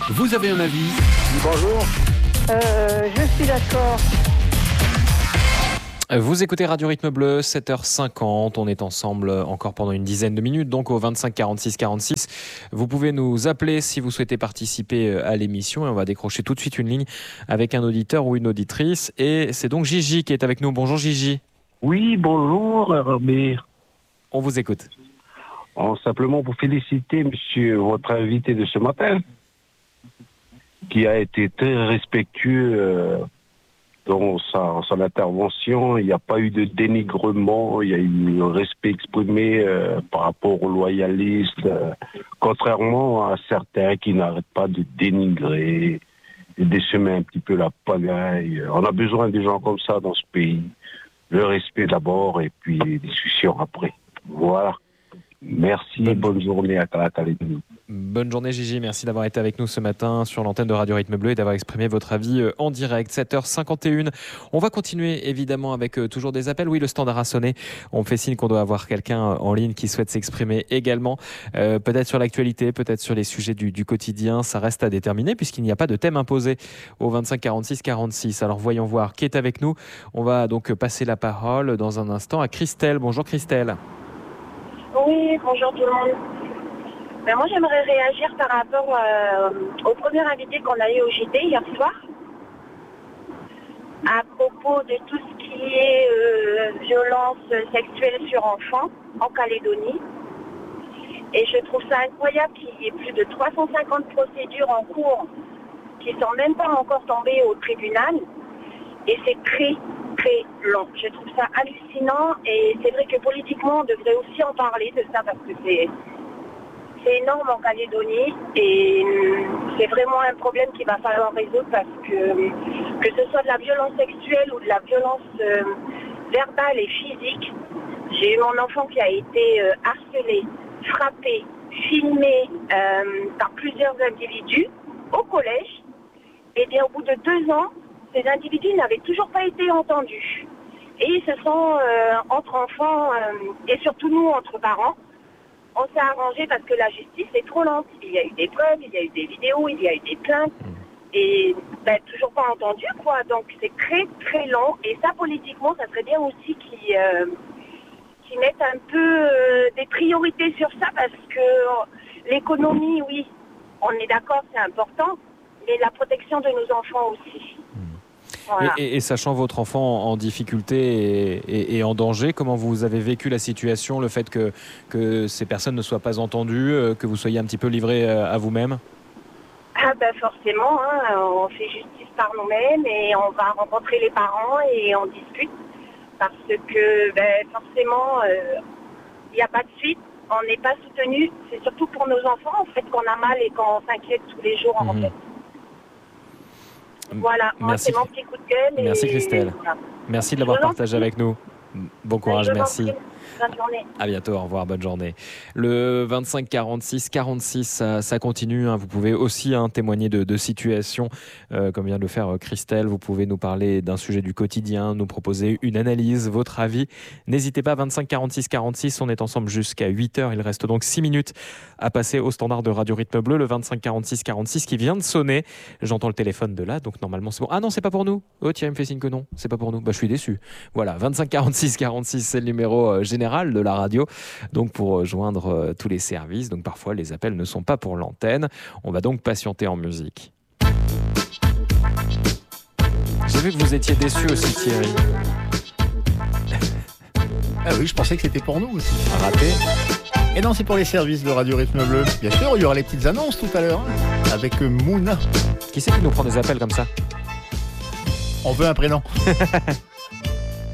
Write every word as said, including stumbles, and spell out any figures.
Vous avez un avis? Bonjour. Euh, je suis d'accord. Vous écoutez Radio Rythme Bleu, sept heures cinquante. On est ensemble encore pendant une dizaine de minutes, donc au vingt-cinq quarante-six quarante-six. Vous pouvez nous appeler si vous souhaitez participer à l'émission et on va décrocher tout de suite une ligne avec un auditeur ou une auditrice. Et c'est donc Gigi qui est avec nous. Bonjour Gigi. Oui, bonjour Robert. On vous écoute. En simplement pour féliciter monsieur votre invité de ce matin, qui a été très respectueux euh, dans sa, son intervention. Il n'y a pas eu de dénigrement, il y a eu un respect exprimé euh, par rapport aux loyalistes, euh, contrairement à certains qui n'arrêtent pas de dénigrer et de semer un petit peu la pagaille. On a besoin des gens comme ça dans ce pays. Le respect d'abord et puis les discussions après. Voilà. Merci, bonne, bonne journée à la Calédonie. Bonne journée Gigi, merci d'avoir été avec nous ce matin sur l'antenne de Radio Rythme Bleu et d'avoir exprimé votre avis en direct. sept heures cinquante et une. On va continuer évidemment avec euh, toujours des appels. Oui, le standard a sonné. On me fait signe qu'on doit avoir quelqu'un en ligne qui souhaite s'exprimer également. Euh, peut-être sur l'actualité, peut-être sur les sujets du, du quotidien. Ça reste à déterminer puisqu'il n'y a pas de thème imposé au vingt-cinq quarante-six quarante-six. Alors voyons voir qui est avec nous. On va donc passer la parole dans un instant à Christelle. Bonjour Christelle. Oui, bonjour tout le monde. Ben moi, j'aimerais réagir par rapport euh, au premier invité qu'on a eu au J T hier soir, à propos de tout ce qui est euh, violence sexuelle sur enfants en Calédonie. Et je trouve ça incroyable qu'il y ait plus de trois cent cinquante procédures en cours qui ne sont même pas encore tombées au tribunal. Et c'est très, très long. Je trouve ça hallucinant et c'est vrai que politiquement, on devrait aussi en parler de ça parce que c'est, c'est énorme en Calédonie et c'est vraiment un problème qu'il va falloir résoudre parce que que ce soit de la violence sexuelle ou de la violence euh, verbale et physique, j'ai eu mon enfant qui a été euh, harcelé, frappé, filmé euh, par plusieurs individus au collège et bien au bout de deux ans, ces individus n'avaient toujours pas été entendus. Et ils se sont, euh, entre enfants, euh, et surtout nous, entre parents, on s'est arrangé parce que la justice est trop lente. Il y a eu des preuves, il y a eu des vidéos, il y a eu des plaintes, et ben, toujours pas entendu, quoi. Donc c'est très, très long. Et ça, politiquement, ça serait bien aussi qu'ils, euh, qu'ils mettent un peu euh, des priorités sur ça, parce que l'économie, oui, on est d'accord, c'est important, mais la protection de nos enfants aussi. Voilà. Et, et, et sachant votre enfant en difficulté et, et, et en danger, comment vous avez vécu la situation, le fait que, que ces personnes ne soient pas entendues, que vous soyez un petit peu livré à vous-même? Ah ben forcément, hein, on fait justice par nous-mêmes et on va rencontrer les parents et on discute parce que ben, forcément, il euh, n'y a pas de suite, on n'est pas soutenu. C'est surtout pour nos enfants en fait qu'on a mal et qu'on s'inquiète tous les jours en mmh. fait. Voilà, moi c'est mon petit coup de gueule. Merci Christelle. Voilà. Merci de l'avoir partagé avec nous. Bon courage, merci. Bonne journée. À bientôt, au revoir, bonne journée. Le vingt-cinq quarante-six quarante-six, ça, ça continue. Hein. Vous pouvez aussi hein, témoigner de, de situations, euh, comme vient de le faire euh, Christelle. Vous pouvez nous parler d'un sujet du quotidien, nous proposer une analyse, votre avis. N'hésitez pas, vingt-cinq quarante-six quarante-six, on est ensemble jusqu'à huit heures. Il reste donc six minutes à passer au standard de Radio Rythme Bleu, le vingt-cinq quarante-six quarante-six qui vient de sonner. J'entends le téléphone de là, donc normalement c'est bon. Ah non, c'est pas pour nous. Oh tiens, il me fait signe que non, c'est pas pour nous. Bah, je suis déçu. Voilà, vingt-cinq quarante-six quarante-six, c'est le numéro euh, général de la radio, donc pour joindre euh, tous les services. Donc parfois les appels ne sont pas pour l'antenne. On va donc patienter en musique. J'ai vu que vous étiez déçu aussi, Thierry. Ah oui, je pensais que c'était pour nous aussi. Raté. Et non, c'est pour les services de Radio Rythme Bleu. Bien sûr, il y aura les petites annonces tout à l'heure hein, avec Mouna. Qui c'est qui nous prend des appels comme ça? On veut un prénom.